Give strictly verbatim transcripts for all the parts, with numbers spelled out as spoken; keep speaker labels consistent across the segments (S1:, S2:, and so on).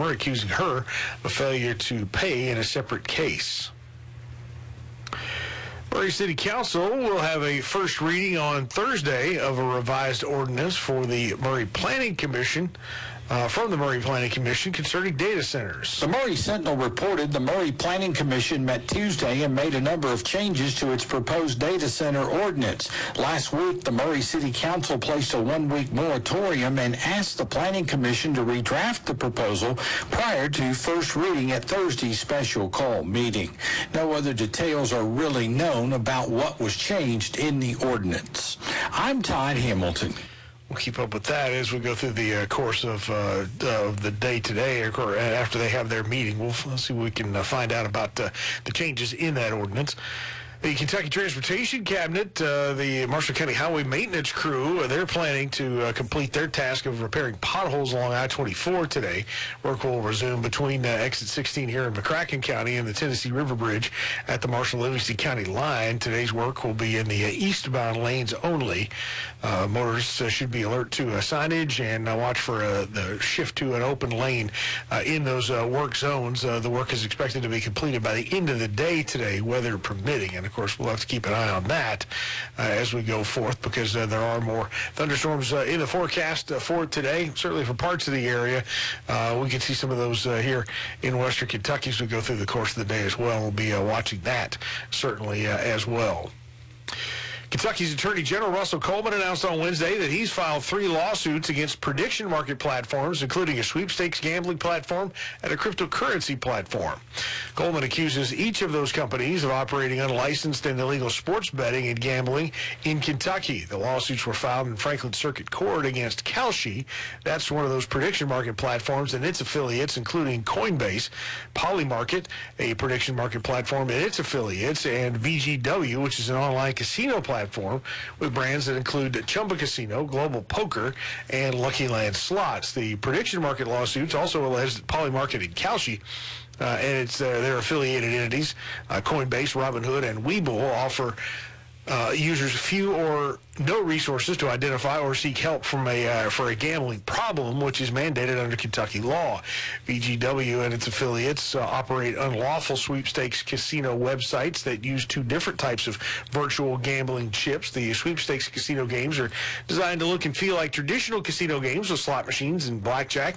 S1: customer, accusing her of failure to pay in a separate case. Murray City Council will have a first reading on Thursday of a revised ordinance for the Murray Planning Commission, uh, from the Murray Planning Commission concerning data centers.
S2: The Murray Sentinel reported the Murray Planning Commission met Tuesday and made a number of changes to its proposed data center ordinance. Last week, the Murray City Council placed a one-week moratorium and asked the Planning Commission to redraft the proposal prior to first reading at Thursday's special call meeting. No other details are really known about what was changed in the ordinance. I'm Todd Hamilton.
S1: We'll keep up with that as we go through the uh, course of, uh, of the day today, or after they have their meeting. We'll, we'll see what we can uh, find out about uh, the changes in that ordinance. The Kentucky Transportation Cabinet, uh, the Marshall County Highway Maintenance Crew, uh, they're planning to uh, complete their task of repairing potholes along I twenty-four today. Work will resume between uh, exit sixteen here in McCracken County and the Tennessee River Bridge at the Marshall-Livingston County line. Today's work will be in the uh, eastbound lanes only. Uh, motorists uh, should be alert to uh, signage and uh, watch for uh, the shift to an open lane uh, in those uh, work zones. Uh, the work is expected to be completed by the end of the day today, weather permitting. And, of course, we'll have to keep an eye on that uh, as we go forth, because uh, there are more thunderstorms uh, in the forecast uh, for today, certainly for parts of the area. Uh, we can see some of those uh, here in western Kentucky as we go through the course of the day as well. We'll be uh, watching that certainly uh, as well. Kentucky's Attorney General Russell Coleman announced on Wednesday that he's filed three lawsuits against prediction market platforms, including a sweepstakes gambling platform and a cryptocurrency platform. Coleman accuses each of those companies of operating unlicensed and illegal sports betting and gambling in Kentucky. The lawsuits were filed in Franklin Circuit Court against Kalshi. That's one of those prediction market platforms and its affiliates, including Coinbase, Polymarket, a prediction market platform and its affiliates, and V G W, which is an online casino platform with brands that include Chumba Casino, Global Poker, and Lucky Land Slots. The prediction market lawsuits also allege that Polymarket and Kalshi uh, and its uh, their affiliated entities, uh, Coinbase, Robinhood, and Webull, offer Uh, users few or no resources to identify or seek help from a uh, for a gambling problem, which is mandated under Kentucky law. V G W and its affiliates uh, operate unlawful sweepstakes casino websites that use two different types of virtual gambling chips. The sweepstakes casino games are designed to look and feel like traditional casino games with slot machines and blackjack.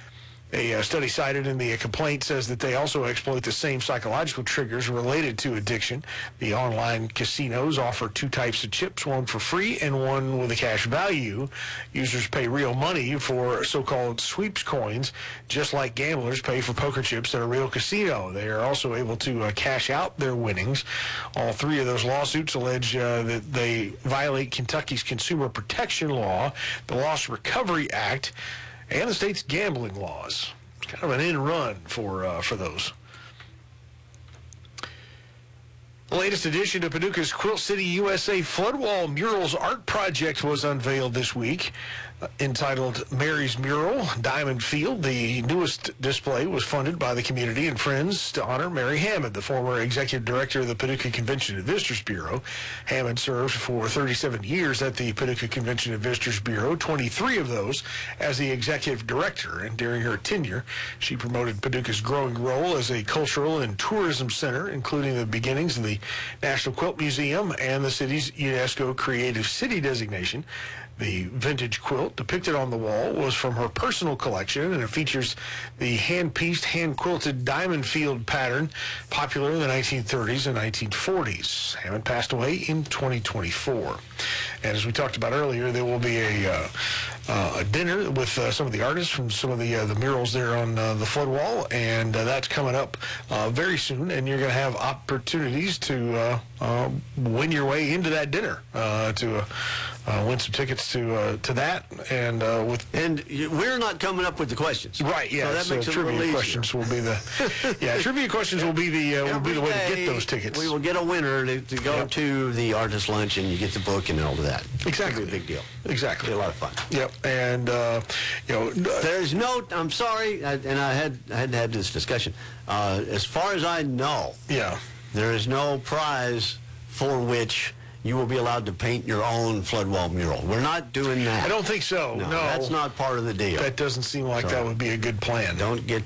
S1: A uh, study cited in the uh, complaint says that they also exploit the same psychological triggers related to addiction. The online casinos offer two types of chips, one for free and one with a cash value. Users pay real money for so-called sweeps coins, just like gamblers pay for poker chips at a real casino. They are also able to uh, cash out their winnings. All three of those lawsuits allege uh, that they violate Kentucky's Consumer Protection Law, the Loss Recovery Act, and the state's gambling laws. It's kind of an end run for uh, for those. The latest addition to Paducah's Quilt City U S A Floodwall Murals art project was unveiled this week. Uh, entitled Mary's Mural, Diamond Field. The newest display was funded by the community and friends to honor Mary Hammond, the former executive director of the Paducah Convention and Visitors Bureau. Hammond served for thirty-seven years at the Paducah Convention and Visitors Bureau, twenty-three of those as the executive director. And during her tenure, she promoted Paducah's growing role as a cultural and tourism center, including the beginnings of the National Quilt Museum and the city's UNESCO Creative City designation. The vintage quilt depicted on the wall was from her personal collection, and it features the hand-pieced, hand-quilted diamond field pattern popular in the nineteen thirties and nineteen forties. Hammond passed away in twenty twenty-four. And as we talked about earlier, there will be a, uh, uh, a dinner with uh, some of the artists from some of the uh, the murals there on uh, the flood wall, and uh, that's coming up uh, very soon, and you're going to have opportunities to uh, uh, win your way into that dinner, uh, to uh, uh, win some tickets to uh, to that, and uh, with
S3: and we're not coming up with the questions,
S1: right? Yeah,
S3: so that
S1: so
S3: makes it a
S1: trivia
S3: little
S1: questions will be the yeah trivia questions will be the uh, will be the way to get those tickets.
S3: We will get a winner to, to go yep. to the artist lunch, and you get the book and all of that.
S1: Exactly,
S3: It'll be a big deal.
S1: Exactly,
S3: It'll be a lot of fun.
S1: Yep, and uh, you know,
S3: there's no. I'm sorry, I, and I had I had had this discussion. Uh, as far as I know,
S1: yeah,
S3: there is no prize for which you will be allowed to paint your own flood wall mural. We're not doing that.
S1: I don't think so.
S3: No,
S1: no.
S3: That's not part of the deal.
S1: That doesn't seem like so, that would be a good plan.
S3: Don't get